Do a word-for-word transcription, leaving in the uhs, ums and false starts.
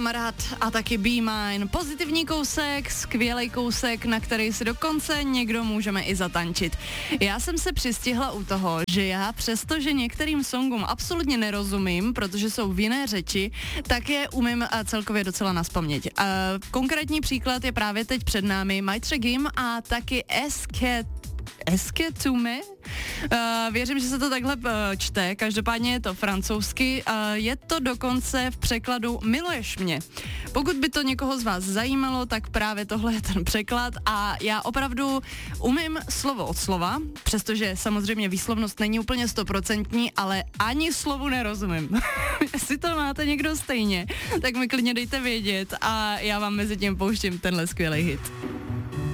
kamarád a taky Be Mine. Pozitivní kousek, skvělej kousek, na který si dokonce někdo můžeme i zatančit. Já jsem se přistihla u toho, že já přestože některým songům absolutně nerozumím, protože jsou v jiné řeči, tak je umím celkově docela nazpaměť. Uh, konkrétní příklad je právě teď před námi Maitre Gim a taky Esket Esketume. Uh, věřím, že se to takhle uh, čte, každopádně je to francouzsky, uh, je to dokonce v překladu Miluješ mě. Pokud by to někoho z vás zajímalo, tak právě tohle je ten překlad a já opravdu umím slovo od slova, přestože samozřejmě výslovnost není úplně stoprocentní, ale ani slovu nerozumím. Jestli to máte někdo stejně, tak mi klidně dejte vědět a já vám mezi tím pouštím tenhle skvělý hit.